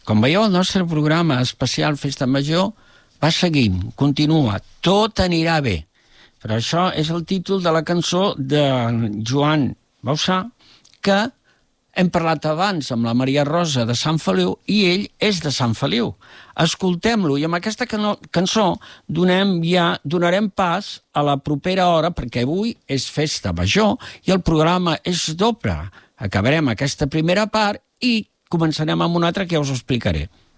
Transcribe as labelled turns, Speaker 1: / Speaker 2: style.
Speaker 1: Com veieu, el nostre programa especial Festa Major va seguint, continua, tot anirà bé. Però això és el títol de la cançó de Joan Bausà, que hem parlat abans amb la Maria Rosa de Sant Feliu, i ell és de Sant Feliu. Escoltem-lo, i amb aquesta cançó donarem pas a la propera hora, perquè avui és Festa Major i el programa és doble. Acabarem aquesta primera part i començarem amb una altra que ja us explicaré.